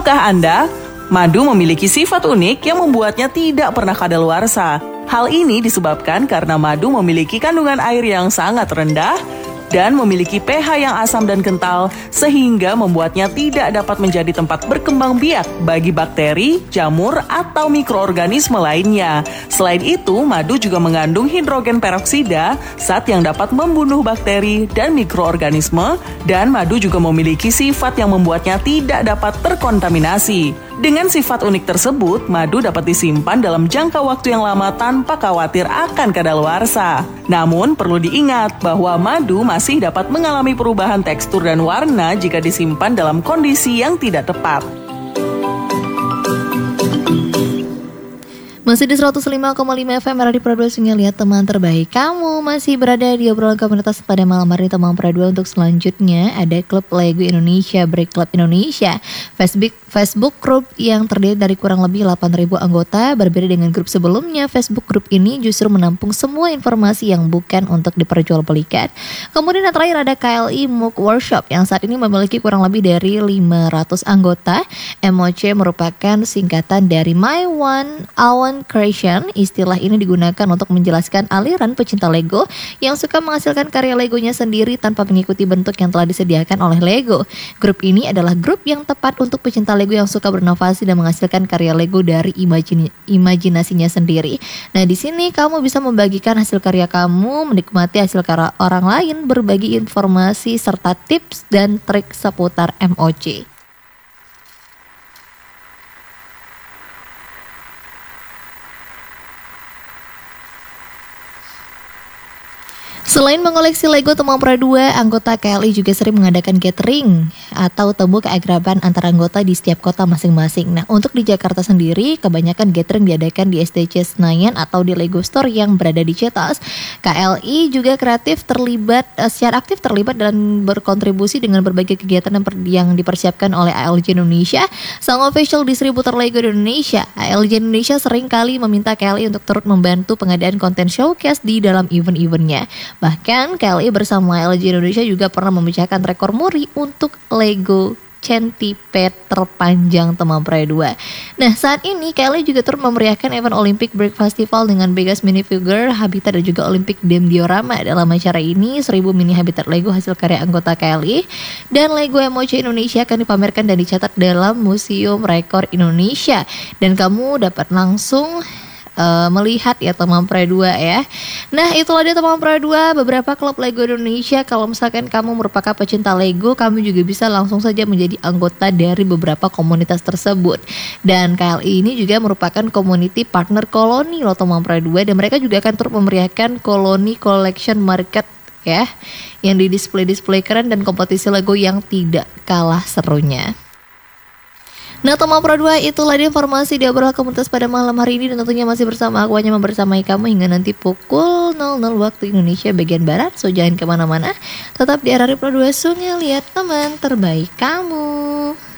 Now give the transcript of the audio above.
Tahukah Anda, madu memiliki sifat unik yang membuatnya tidak pernah kadaluarsa. Hal ini disebabkan karena madu memiliki kandungan air yang sangat rendah dan memiliki pH yang asam dan kental sehingga membuatnya tidak dapat menjadi tempat berkembang biak bagi bakteri, jamur, atau mikroorganisme lainnya. Selain itu, madu juga mengandung hidrogen peroksida zat yang dapat membunuh bakteri dan mikroorganisme, dan madu juga memiliki sifat yang membuatnya tidak dapat terkontaminasi. Dengan sifat unik tersebut, madu dapat disimpan dalam jangka waktu yang lama tanpa khawatir akan kadaluarsa. Namun, perlu diingat bahwa madu masih dapat mengalami perubahan tekstur dan warna jika disimpan dalam kondisi yang tidak tepat. Masih di 105,5 FM Radio Pro 2 lihat teman terbaik. Kamu masih berada di obrolan komunitas pada malam hari teman Pro 2. Untuk selanjutnya ada Klub Lego Indonesia, Break Club Indonesia, Facebook grup yang terdiri dari kurang lebih 8.000 anggota. Berbeda dengan grup sebelumnya, Facebook grup ini justru menampung semua informasi yang bukan untuk diperjualbelikan. Kemudian yang terakhir ada KLI MOOC Workshop yang saat ini memiliki kurang lebih dari 500 anggota. MOC merupakan singkatan dari My One Own Creation. Istilah ini digunakan untuk menjelaskan aliran pecinta Lego yang suka menghasilkan karya Legonya sendiri tanpa mengikuti bentuk yang telah disediakan oleh Lego. Grup ini adalah grup yang tepat untuk pecinta Lego yang suka berinovasi dan menghasilkan karya Lego dari imajinasinya sendiri. Nah, di sini kamu bisa membagikan hasil karya kamu, menikmati hasil karya orang lain, berbagi informasi serta tips dan trik seputar MOC. Selain mengoleksi Lego teman Pro 2, anggota KLI juga sering mengadakan gathering atau temu keakraban antara anggota di setiap kota masing-masing. Nah, untuk di Jakarta sendiri, kebanyakan gathering diadakan di SDC Senayan atau di Lego Store yang berada di Cetos. KLI juga secara aktif terlibat dan berkontribusi dengan berbagai kegiatan yang dipersiapkan oleh ALJ Indonesia, sang official distributor Lego di Indonesia. ALJ Indonesia sering kali meminta KLI untuk turut membantu pengadaan konten showcase di dalam event-eventnya. Bahkan KLI bersama LG Indonesia juga pernah memecahkan rekor muri untuk Lego Centipede terpanjang teman Pro 2. Nah, saat ini KLI juga turut memeriahkan event Olympic Break Festival dengan Vegas minifigure, Habitat dan juga Olympic Dam diorama. Dalam acara ini 1000 mini Habitat Lego hasil karya anggota KLI dan Lego MOC Indonesia akan dipamerkan dan dicatat dalam Museum Rekor Indonesia. Dan kamu dapat langsung melihat ya teman Pro 2 ya. Nah, itulah dia teman Pro 2 beberapa klub Lego Indonesia. Kalau misalkan kamu merupakan pecinta Lego, kamu juga bisa langsung saja menjadi anggota dari beberapa komunitas tersebut. Dan KLI ini juga merupakan community partner koloni loh teman Pro 2, dan mereka juga akan turut memeriahkan koloni collection market ya, yang di display keren dan kompetisi Lego yang tidak kalah serunya. Nah, teman Pro 2, itulah dia informasi di obrolan komunitas pada malam hari ini, dan tentunya masih bersama aku, hanya membersamai kamu hingga nanti pukul 00 waktu Indonesia bagian Barat. So, jangan kemana-mana, tetap di Radio Pro 2 lihat teman terbaik kamu.